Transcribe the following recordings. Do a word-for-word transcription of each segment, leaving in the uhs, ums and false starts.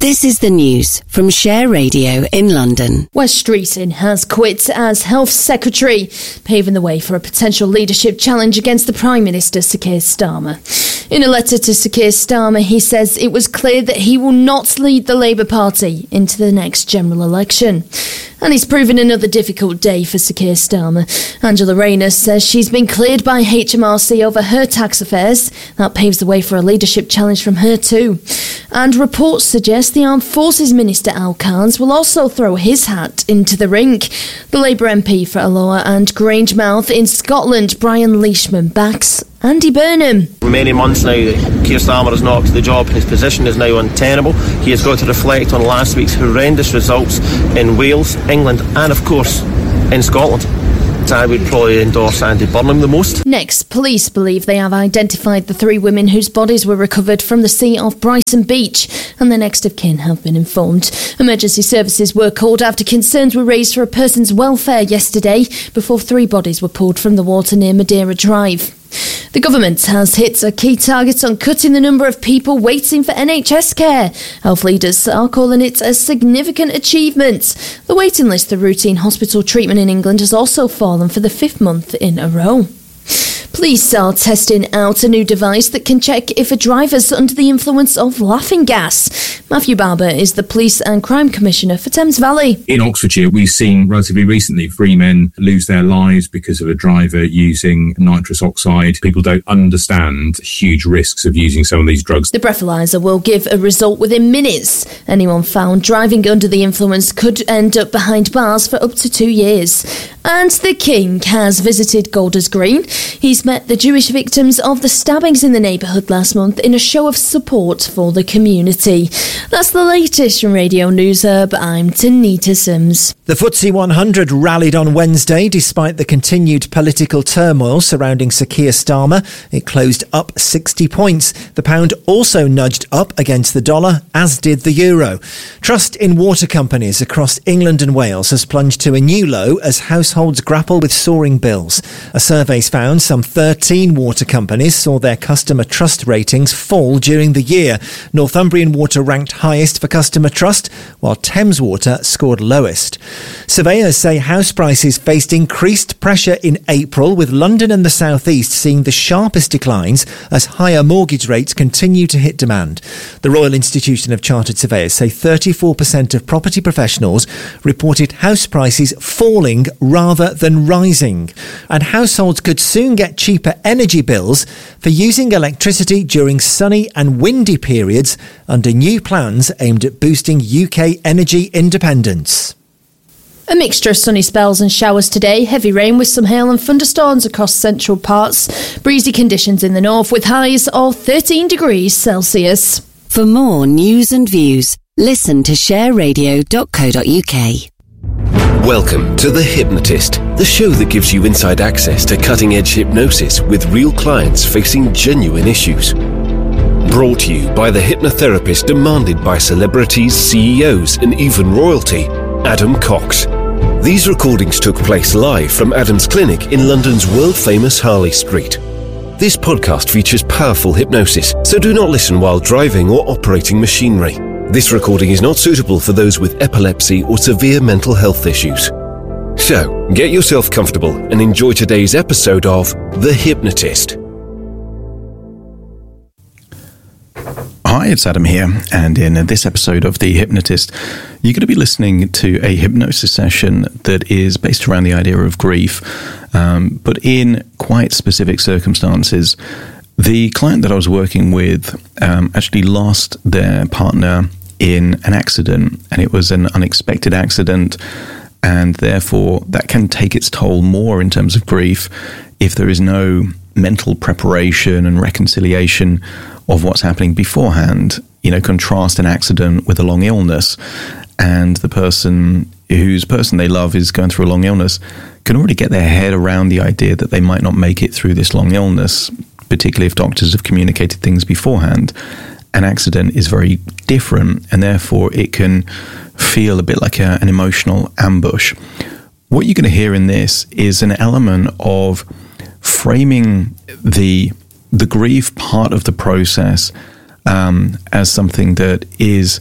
This is the news from Share Radio in London. Wes Streeting has quit as Health Secretary, paving the way for a potential leadership challenge against the Prime Minister, Sir Keir Starmer. In a letter to Sir Keir Starmer, he says it was clear that he will not lead the Labour Party into the next general election. And it's proven another difficult day for Sir Keir Starmer. Angela Rayner says she's been cleared by H M R C over her tax affairs. That paves the way for a leadership challenge from her too. And reports suggest the Armed Forces Minister Al Carnes will also throw his hat into the ring. The Labour M P for Alloa and Grangemouth in Scotland, Brian Leishman, backs Andy Burnham. For many months now, Keir Starmer has not up to the job. His position is now untenable. He has got to reflect on last week's horrendous results in Wales, England and, of course, in Scotland. I would probably endorse Andy Burnham the most. Next, police believe they have identified the three women whose bodies were recovered from the sea off Brighton Beach, and their next of kin have been informed. Emergency services were called after concerns were raised for a person's welfare yesterday before three bodies were pulled from the water near Madeira Drive. The government has hit a key target on cutting the number of people waiting for N H S care. Health leaders are calling it a significant achievement. The waiting list for routine hospital treatment in England has also fallen for the fifth month in a row. Police are testing out a new device that can check if a driver's under the influence of laughing gas. Matthew Barber is the Police and Crime Commissioner for Thames Valley. In Oxfordshire, we've seen relatively recently three men lose their lives because of a driver using nitrous oxide. People don't understand huge risks of using some of these drugs. The breathalyzer will give a result within minutes. Anyone found driving under the influence could end up behind bars for up to two years. And the King has visited Golders Green. He's met the Jewish victims of the stabbings in the neighbourhood last month in a show of support for the community. That's the latest from Radio News Hub. I'm Tanita Sims. The F T S E one hundred rallied on Wednesday despite the continued political turmoil surrounding Sir Keir Starmer. It closed up sixty points. The pound also nudged up against the dollar, as did the euro. Trust in water companies across England and Wales has plunged to a new low as households grapple with soaring bills. A survey's found some thirteen water companies saw their customer trust ratings fall during the year. Northumbrian Water ranked highest for customer trust, while Thames Water scored lowest. Surveyors say house prices faced increased pressure in April, with London and the South East seeing the sharpest declines as higher mortgage rates continue to hit demand. The Royal Institution of Chartered Surveyors say thirty-four percent of property professionals reported house prices falling rather than rising. And households could soon get cheaper energy bills for using electricity during sunny and windy periods under new plans aimed at boosting U K energy independence. A mixture of sunny spells and showers today, heavy rain with some hail and thunderstorms across central parts, breezy conditions in the north with highs of thirteen degrees Celsius. For more news and views, listen to share radio dot co dot uk. Welcome to The Hypnotist, the show that gives you inside access to cutting-edge hypnosis with real clients facing genuine issues. Brought to you by the hypnotherapist demanded by celebrities, C E Os and even royalty, Adam Cox. These recordings took place live from Adam's clinic in London's world-famous Harley Street. This podcast features powerful hypnosis, so do not listen while driving or operating machinery. This recording is not suitable for those with epilepsy or severe mental health issues. So, get yourself comfortable and enjoy today's episode of The Hypnotist. Hi, it's Adam here, and in this episode of The Hypnotist, you're going to be listening to a hypnosis session that is based around the idea of grief, um, but in quite specific circumstances. The client that I was working with um, actually lost their partner in an accident, and it was an unexpected accident, and therefore that can take its toll more in terms of grief if there is no mental preparation and reconciliation of what's happening beforehand. You know, contrast an accident with a long illness, and the person whose person they love is going through a long illness can already get their head around the idea that they might not make it through this long illness, particularly if doctors have communicated things beforehand. An accident is very different, and therefore it can feel a bit like a, an emotional ambush. What you're going to hear in this is an element of framing the the grief part of the process um, as something that is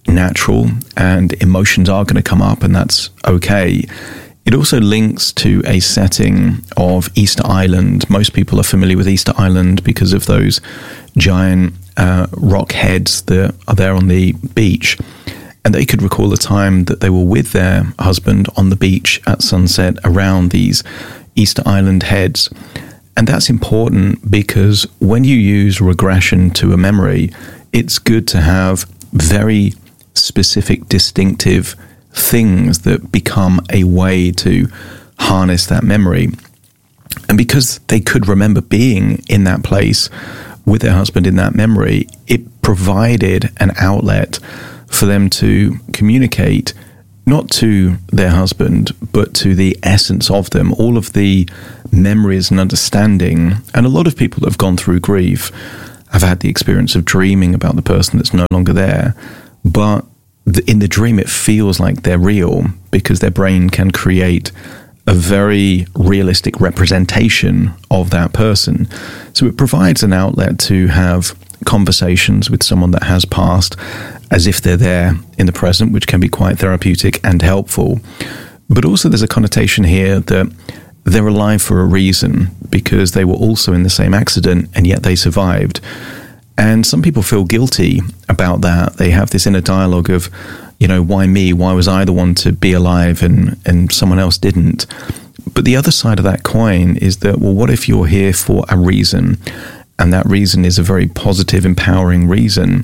natural, and emotions are going to come up, and that's okay. It also links to a setting of Easter Island. Most people are familiar with Easter Island because of those giant uh, rock heads that are there on the beach. And they could recall a time that they were with their husband on the beach at sunset around these Easter Island heads. And that's important because when you use regression to a memory, it's good to have very specific, distinctive things that become a way to harness that memory. And because they could remember being in that place with their husband in that memory, it provided an outlet for them to communicate not to their husband, but to the essence of them, all of the memories and understanding. And a lot of people that have gone through grief have had the experience of dreaming about the person that's no longer there. But in the dream, it feels like they're real because their brain can create a very realistic representation of that person. So it provides an outlet to have conversations with someone that has passed as if they're there in the present, which can be quite therapeutic and helpful. But also there's a connotation here that they're alive for a reason because they were also in the same accident and yet they survived. And some people feel guilty about that. They have this inner dialogue of, you know, why me? Why was I the one to be alive and, and someone else didn't? But the other side of that coin is that, well, what if you're here for a reason? And that reason is a very positive, empowering reason.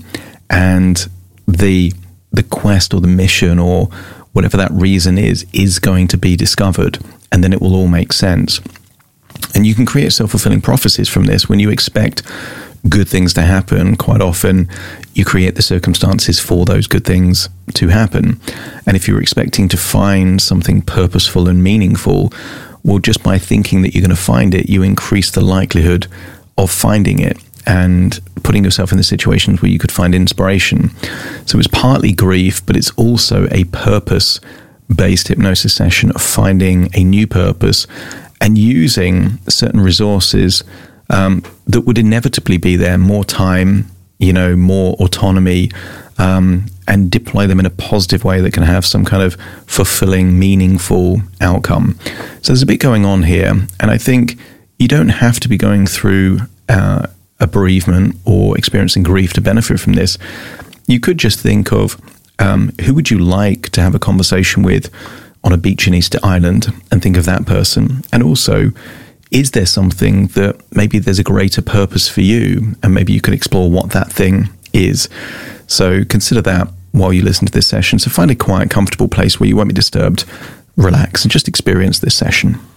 And the the quest or the mission or whatever that reason is, is going to be discovered. And then it will all make sense. And you can create self-fulfilling prophecies from this. When you expect good things to happen, quite often you create the circumstances for those good things to happen. And if you're expecting to find something purposeful and meaningful, well, just by thinking that you're going to find it, you increase the likelihood of finding it and putting yourself in the situations where you could find inspiration. So it's partly grief, but it's also a purpose-based hypnosis session of finding a new purpose and using certain resources um, that would inevitably be there, more time, you know, more autonomy, um, and deploy them in a positive way that can have some kind of fulfilling, meaningful outcome. So there's a bit going on here, and I think you don't have to be going through uh, a bereavement or experiencing grief to benefit from this. You could just think of um, who would you like to have a conversation with on a beach in Easter Island, and think of that person. And also, is there something that maybe there's a greater purpose for you, and maybe you could explore what that thing is. So consider that while you listen to this session. So find a quiet, comfortable place where you won't be disturbed, relax, and just experience this session.